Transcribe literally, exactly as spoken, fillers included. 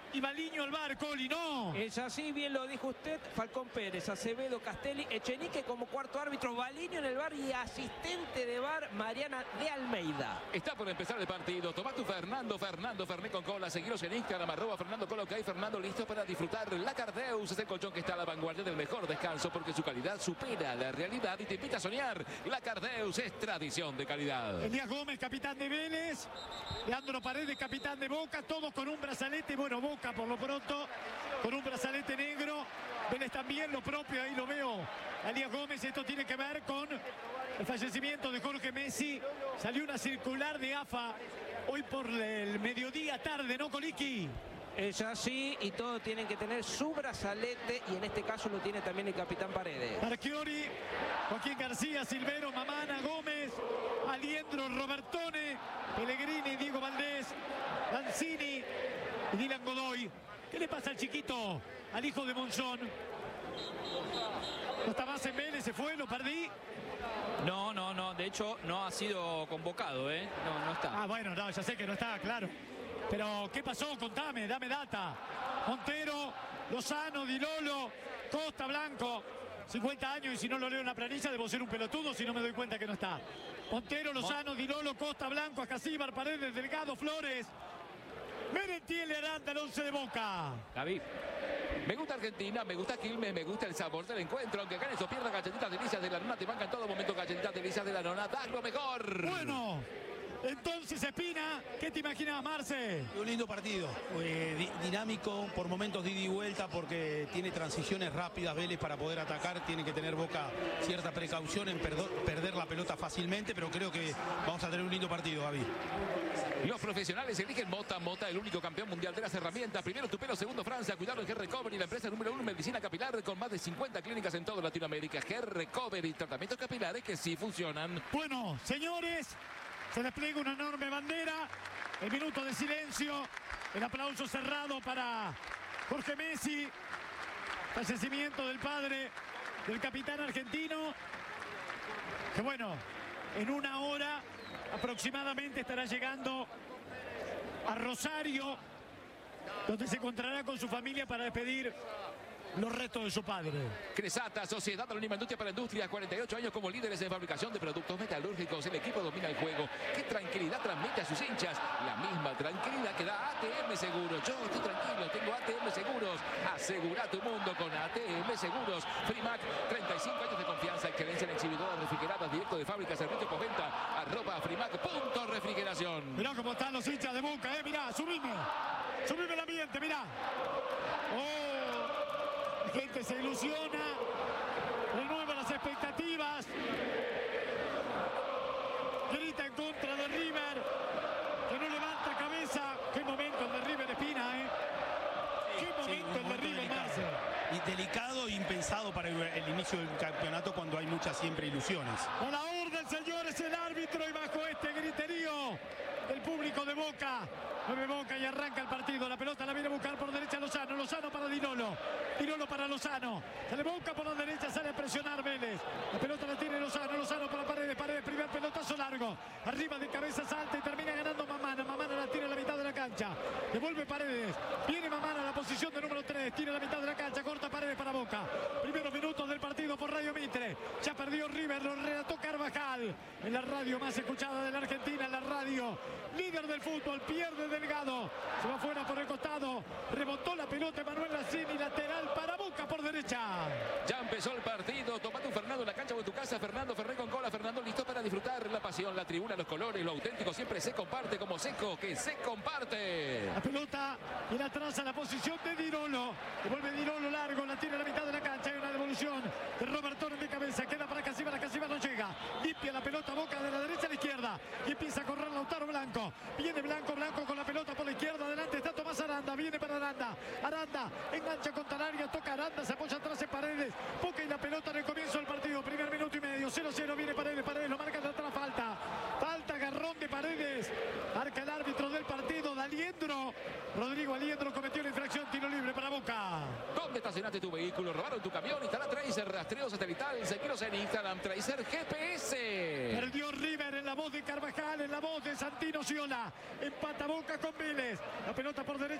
y Baliño al bar, Coli, no. Es así, bien lo dijo usted. Falcón Pérez, Acevedo, Castelli, Echenique como cuarto árbitro, Baliño en el bar y asistente de bar Mariana de Almeida. Está por empezar el partido. Tomá tu Fernando, Fernando, Ferné con cola. Seguiros en Instagram, arroba Fernando Cola, ok. Fernando listo para disfrutar. La Cardeus es el colchón que está a la vanguardia del mejor descanso porque su calidad supera la realidad y te invita a soñar. La Cardeus es tradición de calidad. Elías Gómez, capitán de Vélez. Leandro Paredes, capitán de Boca. Todos con un brazalete. Bueno, Boca por lo pronto con un brazalete negro. Vélez también lo propio, ahí lo veo. Elías Gómez, esto tiene que ver con el fallecimiento de Jorge Messi. Salió una circular de A F A hoy por el mediodía tarde, ¿no, Coliqui? Es así y todos tienen que tener su brazalete y en este caso lo tiene también el capitán Paredes. Archiori, Joaquín García, Silvero, Mamana, Gómez, Aliendro, Robertone, Pellegrini, Diego Valdés, Lanzini y Dylan Godoy. ¿Qué le pasa al chiquito, al hijo de Monzón? No está más en Vélez, se fue, lo perdí. No, no, no, de hecho no ha sido convocado, ¿eh? No, no está. Ah, bueno, no, ya sé que no está, claro. Pero, ¿qué pasó? Contame, dame data. Montero, Lozano, Di Lolo, Costa, Blanco. cincuenta años y si no lo leo en la planilla debo ser un pelotudo si no me doy cuenta que no está. Montero, Lozano, Di Lolo, Costa, Blanco, Acasíbar, Paredes, Delgado, Flores. Merentiel, Aranda, el once de Boca. David. Me gusta Argentina, me gusta Quilmes, me gusta el sabor del encuentro. Aunque ganes o pierdas, galletitas delicias de la nona te banca en todo momento. Galletitas delicias de la nona, das lo mejor. Bueno, entonces Espina, ¿qué te imaginas, Marce? Un lindo partido, eh, di dinámico, por momentos de ida y vuelta porque tiene transiciones rápidas Vélez para poder atacar. Tiene que tener Boca cierta precaución en perder la pelota fácilmente, pero creo que vamos a tener un lindo partido, Gaby. Los profesionales eligen Mota, Mota, el único campeón mundial de las herramientas. Primero tu pelo, segundo Francia. Cuidado en Hair Recovery, la empresa número uno en medicina capilar con más de cincuenta clínicas en toda Latinoamérica. Hair Recovery, tratamientos capilares que sí funcionan. Bueno, señores, se despliega una enorme bandera. El minuto de silencio. El aplauso cerrado para Jorge Messi. Fallecimiento del padre del capitán argentino. Que bueno, en una hora aproximadamente estará llegando a Rosario, donde se encontrará con su familia para despedir los restos de su padre. Cresata, Sociedad Anónima Industria para Industria, cuarenta y ocho años como líderes en fabricación de productos metalúrgicos. El equipo domina el juego. ¿Qué tranquilidad transmite a sus hinchas? La misma tranquilidad que da A T M Seguros. Yo estoy tranquilo, tengo A T M Seguros. Asegura tu mundo con A T M Seguros. Frimac, treinta y cinco años de confianza, excelencia en exhibidoras refrigeradas, directo de fábrica, servicio postventa, arroba Frimac, punto refrigeración. Mirá cómo están los hinchas de Boca, eh, mirá, subime. Subime el ambiente, mirá. Oh. La gente se ilusiona, renueva las expectativas, grita en contra de River, que no levanta cabeza. Qué momento el de River, Espina, ¿eh? Qué Sí, momento sí, el de River, delicado. Marce. Y delicado e impensado para el, el inicio del campeonato cuando hay muchas siempre ilusiones. A la orden, señores, el árbitro y bajo este griterío del público de Boca. Mueve Boca y arranca el partido. La pelota la viene a buscar por derecha Lozano. Lozano para Di Lolo. Di Lolo para Lozano. Sale Boca por la derecha, sale a presionar Vélez. La pelota la tiene Lozano. Lozano para Paredes. Paredes, primer pelotazo largo. Arriba de cabeza salta y termina ganando Mamana. Mamana la tira a la mitad de la cancha. Devuelve Paredes. Viene Mamana a la posición de número tres. Tira a la mitad de la cancha. Corta Paredes para Boca. Primeros minutos del partido por Radio Mitre. Ya perdió River. Lo relató Carvajal. En la radio más escuchada de la Argentina. En la radio líder del fútbol. Pierde Delgado. Se va fuera por el costado. Rebotó la pelota Manuel Lanzini. Lateral para Boca por derecha. Ya empezó el partido. Tomate un Fernando en la cancha o en tu casa. Fernando Ferré con cola. Fernando listo para disfrutar la pasión, la tribuna, los colores, lo auténtico. Siempre se comparte como Seco, que se comparte. La pelota viene atrás a la posición de Di Lolo. Devuelve Di Lolo largo. La tiene a la mitad de la cancha. Hay una devolución de Robertone de cabeza. Queda para Casíbar. Casíbar no llega. Limpia la pelota Boca de la derecha a la izquierda. Y empieza a correr Lautaro Blanco. Viene Blanco. Blanco con la pelota por la izquierda. Adelante está Tomás Aranda. Viene para Aranda. Aranda engancha contra el área. Toca Aranda. Se apoya atrás en Paredes. Boca y la pelota en el comienzo del partido. Primer minuto y medio. cero cero. Viene Paredes. Paredes lo marca de atrás. Falta. Falta. Agarrón de Paredes. Marca el árbitro del partido. Aliendro. Rodrigo Aliendro cometió la infracción. Tiro libre para Boca. ¿Dónde estacionaste tu vehículo? ¿Robaron tu camión? Instala Tracer. Rastreo satelital. Seguiros en Instagram. Tracer G P S. Perdió River en la voz de Carvajal. En la voz de Santino Ciola. Empata Boca con Vélez. La pelota por derecha.